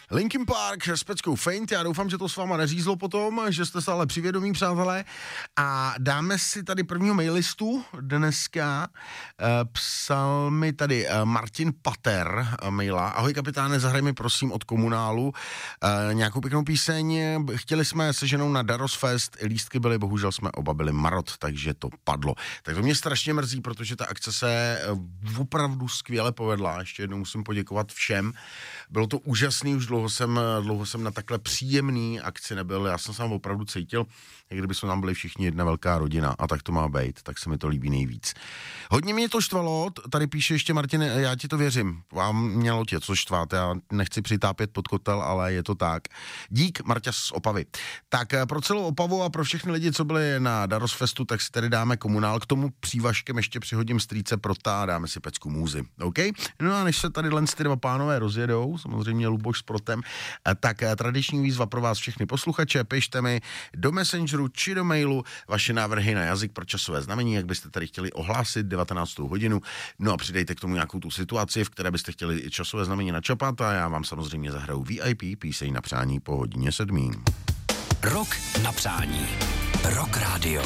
Linkin Park s peckou Faint, já doufám, že to s váma neřízlo potom, že jste se ale přivědomí, přátelé. A dáme si tady prvního mailistu dneska. Psal mi tady Martin Pater maila. Ahoj kapitáne, zahraj mi prosím od Komunálu nějakou pěknou píseň. Chtěli jsme se ženou na Daros Fest, lístky byly, bohužel jsme oba byli marot, takže to padlo. Tak to mě strašně mrzí, protože ta akce se opravdu skvěle povedla. Ještě jednou musím poděkovat všem. Bylo to úžasný, už dlouho jsem na takhle příjemný akci nebyl. Já jsem se tam opravdu cítil, jak kdyby jsme tam byli všichni jedna velká rodina a tak to má být, tak se mi to líbí nejvíc. Hodně mě to štvalo, tady píše ještě Martin, já ti to věřím, vám mělo tě co štvát, já nechci přitápět pod kotel, ale je to tak. Dík, Marťa z Opavy. Tak pro celou Opavu a pro všechny lidi, co byli na Daros Festu, tak si tady dáme Komunál, k tomu přívažkem ještě přihodím strýce Prota a dáme si pecku Můzy, OK? No a než se tady ty dva pánové rozjedou, samozřejmě Luboš s Protem, tak tradiční výzva pro vás všechny posluchače, pište mi do Messengeru či do mailu vaše návrhy na jazyk pro časové znamení, jak byste tady chtěli ohlásit 19. hodinu, no a přidejte k tomu nějakou tu situaci, v které byste chtěli časové znamení načapat a já vám samozřejmě zahraju VIP píseň na přání po hodině 7. Rok na přání. Rock Radio.